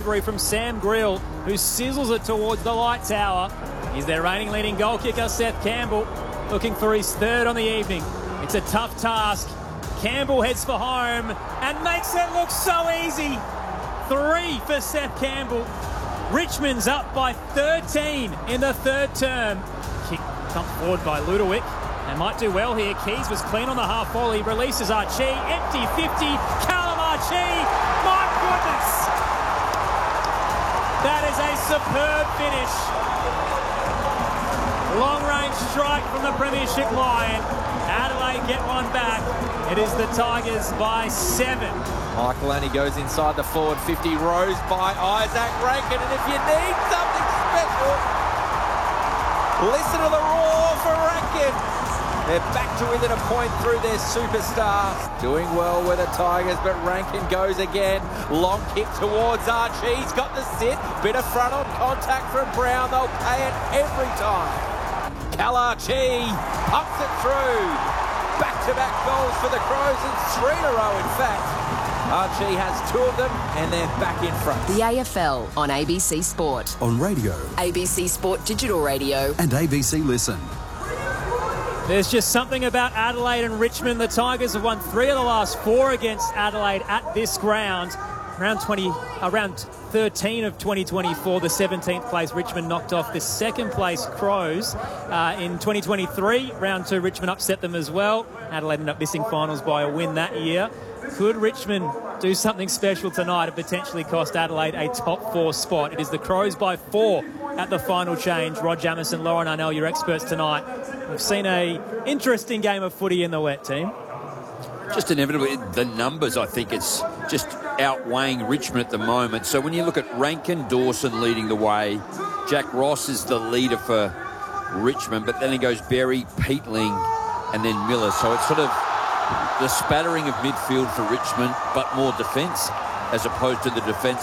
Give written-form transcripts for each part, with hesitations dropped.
through from Sam Grill, who sizzles it towards the light tower. He's their reigning leading goal kicker, Seth Campbell, looking for his third on the evening. It's a tough task. Campbell heads for home and makes it look so easy. 3 for Seth Campbell. Richmond's up by 13 in the third term. Kick pumped forward by Ludovic. They might do well here. Keys was clean on the half volley. Releases Archie. Empty 50. Callum Archie. My goodness. That is a superb finish. Long-range strike from the Premiership Lion. Adelaide get one back. It is the Tigers by 7. Michael Annie goes inside the forward 50, rose by Isaac Rankin, and if you need something special, listen to the roar for Rankin. They're back to within a point through their superstars. Doing well with the Tigers, but Rankin goes again. Long kick towards Archie. He's got the sit. Bit of front-on contact from Brown. They'll pay it every time. Cal Archie pumps it through. Back-to-back goals for the Crows, and 3 in a row, in fact. Archie has 2 of them, and they're back in front. The AFL on ABC Sport. On radio. ABC Sport Digital Radio. And ABC Listen. There's just something about Adelaide and Richmond. The Tigers have won 3 of the last 4 against Adelaide at this ground. Round 13 of 2024, the 17th place Richmond knocked off the 2nd place Crows. In 2023, round 2, Richmond upset them as well. Adelaide ended up missing finals by a win that year. Could Richmond do something special tonight and potentially cost Adelaide a top 4 spot? It is the Crows by 4 at the final change. Rod Jamison, Lauren Arnell, your experts tonight. We've seen an interesting game of footy in the wet, team. Just inevitably, the numbers, I think it's just outweighing Richmond at the moment. So when you look at Rankin, Dawson leading the way, Jack Ross is the leader for Richmond, but then it goes Berry, Peatling, and then Miller. So it's sort of the spattering of midfield for Richmond, but more defence, as opposed to the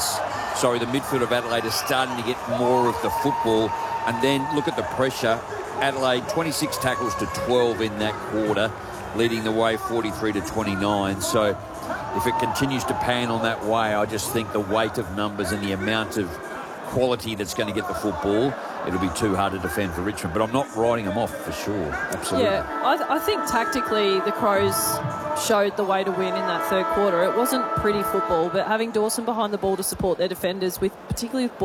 midfield of Adelaide is starting to get more of the football. And then look at the pressure. Adelaide, 26 tackles to 12 in that quarter, leading the way 43 to 29. So if it continues to pan on that way, I just think the weight of numbers and the amount of quality that's going to get the football, it'll be too hard to defend for Richmond. But I'm not writing them off for sure. Absolutely. Yeah, I think tactically the Crows showed the way to win in that third quarter. It wasn't pretty football, but having Dawson behind the ball to support their defenders, particularly with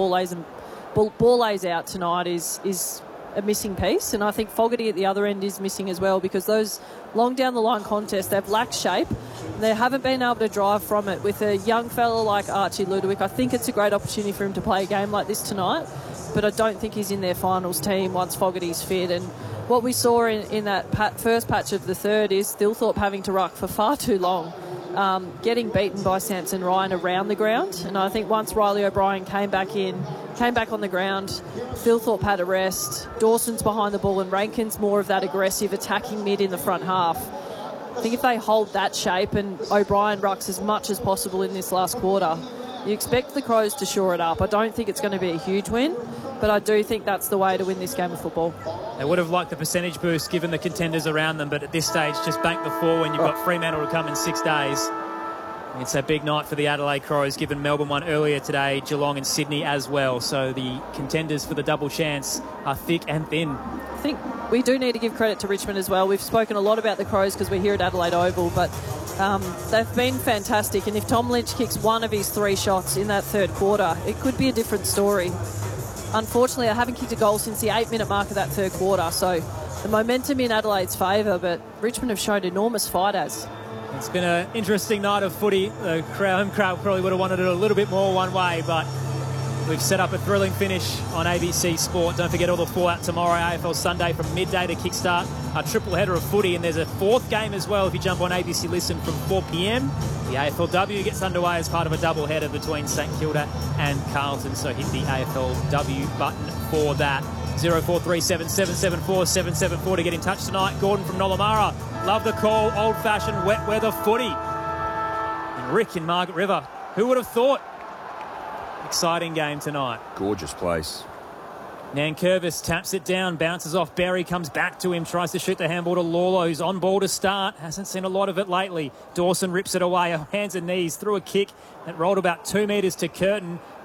ball lays out tonight, is a missing piece. And I think Fogarty at the other end is missing as well, because those long down the line contests, they've lacked shape. They haven't been able to drive from it. With a young fella like Archie Ludovic, I think it's a great opportunity for him to play a game like this tonight, but I don't think he's in their finals team once Fogarty's fit. And what we saw in that first patch of the third is Thilthorpe having to ruck for far too long, getting beaten by Samson Ryan around the ground. And I think once Riley O'Brien came back on the ground, Thilthorpe had a rest. Dawson's behind the ball and Rankin's more of that aggressive attacking mid in the front half. I think if they hold that shape and O'Brien rucks as much as possible in this last quarter, you expect the Crows to shore it up. I don't think it's going to be a huge win, but I do think that's the way to win this game of football. They would have liked the percentage boost given the contenders around them, but at this stage, just bank the 4 when you've got Fremantle to come in 6 days. It's a big night for the Adelaide Crows, given Melbourne won earlier today, Geelong and Sydney as well. So the contenders for the double chance are thick and thin. I think we do need to give credit to Richmond as well. We've spoken a lot about the Crows because we're here at Adelaide Oval, but they've been fantastic. And if Tom Lynch kicks one of his 3 shots in that third quarter, it could be a different story. Unfortunately, I haven't kicked a goal since the 8-minute mark of that third quarter, so the momentum in Adelaide's favour, but Richmond have shown enormous fight as. It's been an interesting night of footy. The home crowd probably would have wanted it a little bit more one way, but we've set up a thrilling finish on ABC Sport. Don't forget all the fallout tomorrow, AFL Sunday from midday to kickstart a triple header of footy, and there's a 4th game as well if you jump on ABC Listen from 4 p.m. The AFLW gets underway as part of a double header between St Kilda and Carlton, so hit the AFLW button for that. 0437 774 774 to get in touch tonight. Gordon from Nollamara, love the call, old-fashioned wet weather footy. And Rick in Margaret River, who would have thought? Exciting game tonight. Gorgeous place. Nankervis taps it down, bounces off Berry, comes back to him, tries to shoot the handball to Lawler, who's on ball to start. Hasn't seen a lot of it lately. Dawson rips it away, hands and knees, through a kick that rolled about 2 metres to Curtin.